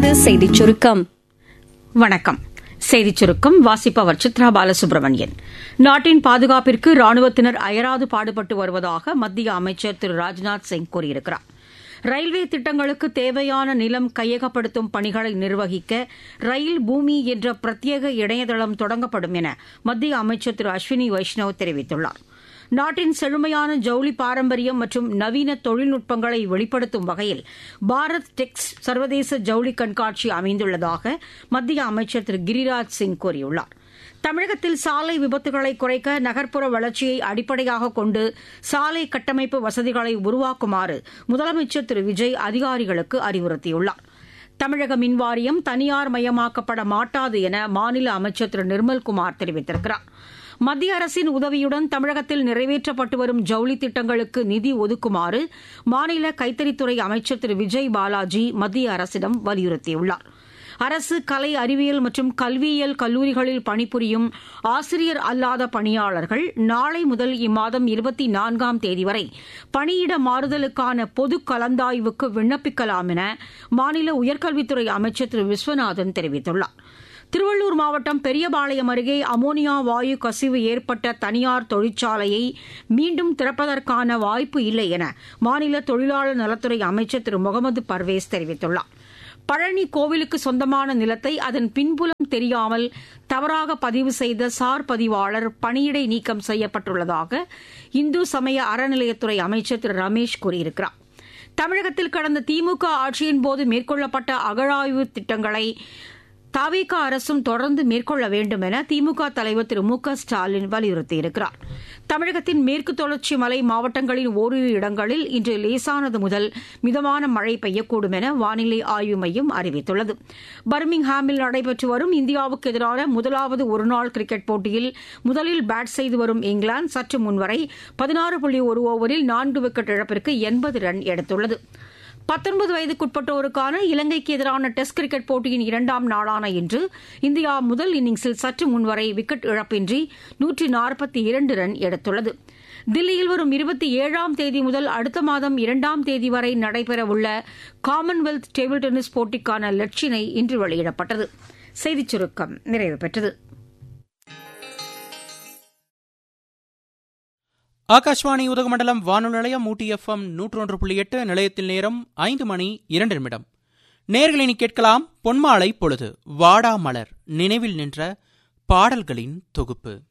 தொடர்வது செய்திச் சுருக்கம். வணக்கம். செய்திச் சுருக்கம் வாசிப்பவர் சித்ரா பாலசுப்ரமணியன். நாட்டின் பாதுகாப்பிற்கு ராணுவத்தினர் அயராது பாடுபட்டு வருவதாக மத்திய அமைச்சர் திரு ராஜ்நாத் சிங் கூறியிருக்கிறார். ரயில்வே திட்டங்களுக்கு தேவையான நிலம் கையகப்படுத்தும் பணிகளை நிர்வகிக்க ரயில் பூமி என்ற பிரத்யேக இணையதளம் தொடங்கப்படும் என மத்திய அமைச்சர் திரு அஸ்வினி வைஷ்ணவ் தெரிவித்துள்ளார். நாட்டின் செழுமையான ஜவுளி பாரம்பரியம் மற்றும் நவீன தொழில்நுட்பங்களை வெளிப்படுத்தும் வகையில் பாரத் டெக்ஸ் சர்வதேச ஜவுளி கண்காட்சி அமைந்துள்ளதாக மத்திய அமைச்சர் திரு கிரிராஜ் சிங் கூறியுள்ளார். தமிழகத்தில் சாலை விபத்துகளை குறைக்க நகர்ப்புற வளர்ச்சியை அடிப்படையாக கொண்டு சாலை கட்டமைப்பு வசதிகளை உருவாக்குமாறு முதலமைச்சர் திரு விஜய் அதிகாரிகளுக்கு அறிவுறுத்தியுள்ளார். தமிழக மின்வாரியம் தனியார் மயமாக்கப்பட மாட்டாது என மாநில அமைச்சர் திரு நிர்மல்குமார் தெரிவித்திருக்கிறார். மத்திய அரசின் உதவியுடன் தமிழகத்தில் நிறைவேற்றப்பட்டு வரும் ஜவுளி திட்டங்களுக்கு நிதி ஒதுக்குமாறு மாநில கைத்தறித்துறை அமைச்சர் திரு விஜய் பாலாஜி மத்திய அரசிடம் வலியுறுத்தியுள்ளார். அரசு கலை அறிவியல் மற்றும் கல்வியியல் கல்லூரிகளில் பணிபுரியும் ஆசிரியர் அல்லாத பணியாளர்கள் நாளை முதல் இம்மாதம் 24ஆம் தேதி வரை பணியிட மாறுதலுக்கான பொது கலந்தாய்வுக்கு விண்ணப்பிக்கலாம் என மாநில உயர்கல்வித்துறை அமைச்சர் திரு விஸ்வநாதன் தெரிவித்துள்ளார். திருவள்ளூர் மாவட்டம் பெரியபாளையம் அருகே அமோனியா வாயு கசிவு ஏற்பட்ட தனியார் தொழிற்சாலையை மீண்டும் திறப்பதற்கான வாய்ப்பு இல்லை என மாநில தொழிலாளர் நலத்துறை அமைச்சர் திரு முகமது பர்வேஸ் தெரிவித்துள்ளார். பழனி கோவிலுக்கு சொந்தமான நிலத்தை அதன் பின்புலம் தெரியாமல் தவறாக பதிவு செய்த சார் பதிவாளர் பணியிடை நீக்கம் செய்யப்பட்டுள்ளதாக இந்து சமய அறநிலையத்துறை அமைச்சர் திரு ரமேஷ் கூறியிருக்கிறார். தமிழகத்தில் கடந்த திமுக ஆட்சியின் போது மேற்கொள்ளப்பட்ட அகழாய்வு திட்டங்களை தவிக அரசும் தொடர்ந்து மேற்கொள்ள வேண்டும் என திமுக தலைவர் திரு மு க ஸ்டாலின் வலியுறுத்தியிருக்கிறார். தமிழகத்தின் மேற்கு தொடர்ச்சி மலை மாவட்டங்களின் ஓரிரு இடங்களில் இன்று லேசானது முதல் மிதமான மழை பெய்யக்கூடும் என வானிலை ஆய்வு மையம் அறிவித்துள்ளது. பர்மிங்ஹாமில் நடைபெற்று வரும் இந்தியாவுக்கு எதிரான முதலாவது ஒருநாள் கிரிக்கெட் போட்டியில் முதலில் பேட் செய்து வரும் இங்கிலாந்து சற்று முன்வரை 16.1 ஓவரில் 4 விக்கெட் இழப்பிற்கு 80 ரன் எடுத்துள்ளது. 19 வயதுக்குட்பட்டோருக்கான இலங்கைக்கு எதிரான டெஸ்ட் கிரிக்கெட் போட்டியின் 2ஆம் நாளான இன்று இந்தியா முதல் இன்னிங்ஸில் சற்று முன்வரை விக்கெட் இழப்பின்றி 142 ரன் எடுத்துள்ளது. தில்லியில் வரும் 27ஆம் தேதி முதல் அடுத்த மாதம் 2ஆம் தேதி வரை நடைபெறவுள்ள காமன்வெல்த் டேபிள் டென்னிஸ் போட்டிக்கான லட்சினை இன்று வெளியிடப்பட்டது. செய்திச் சுருக்கம் நிறைவு பெற்றது. ஆகாஷ்வாணி உதகமண்டலம் வானொலி நிலையம் ஊட்டி FM 101.8 நிலையத்தில் நேரம் 5:02. நேயர்களை கேட்கலாம் பொன்மாலை பொழுது வாடா மலர் நினைவில் நின்ற பாடல்களின் தொகுப்பு.